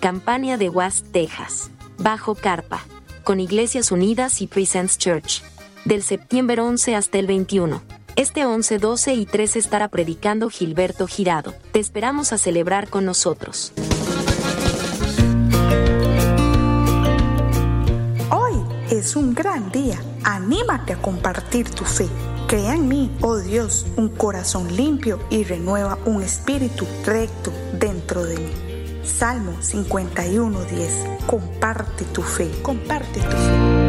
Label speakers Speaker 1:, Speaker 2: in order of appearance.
Speaker 1: Campaña de West, Texas. Bajo carpa. Con Iglesias Unidas y Presence Church. Del septiembre 11 hasta el 21. Este 11, 12 y 13 estará predicando Gilberto Girado. Te esperamos a celebrar con nosotros.
Speaker 2: Hoy es un gran día. Anímate a compartir tu fe. Crea en mí, oh Dios, un corazón limpio y renueva un espíritu recto dentro de mí. Salmo 51:10. Comparte tu fe. Comparte tu fe.